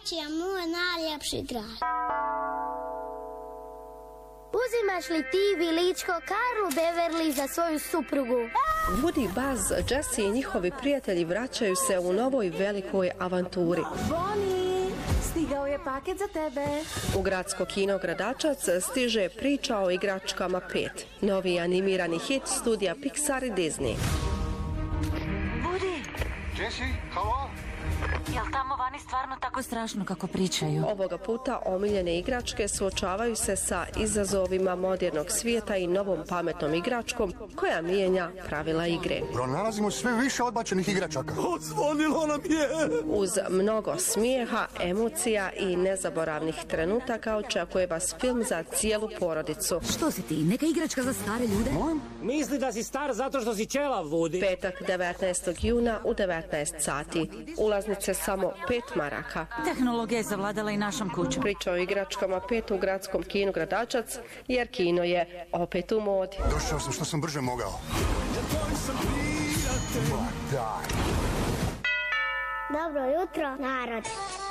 najveći, a moj najljepši grad. Uzimaš li ti Viličko Karlu Beverly za svoju suprugu? Woody, Buzz, Jesse i njihovi prijatelji vraćaju se u novoj velikoj avanturi. Bonnie, stigao je paket za tebe. U gradsko kino Gradačac stiže priča o igračkama 5. Novi animirani hit studija Pixar i Disney. Woody! Jesse, halo? Jel tamo vani stvarno tako strašno kako pričaju? Ovoga puta omiljene igračke suočavaju se sa izazovima modernog svijeta i novom pametnom igračkom koja mijenja pravila igre. Pronalazimo sve više odbačenih igračaka. Odzvonilo nam je! Uz mnogo smijeha, emocija i nezaboravnih trenutaka očekuje vas film za cijelu porodicu. Što si ti? Neka igračka za stare ljude? Misli da si star zato što si ćelav, Woody. Petak 19. juna u 19 sati. Ulaznice samo 5 maraka. Tehnologija je zavladala i našom kućom. Priča o igračkama 5 u gradskom kinu Gradačac, jer kino je opet u modi. Došao sam što sam brže mogao. Dobro jutro, narod.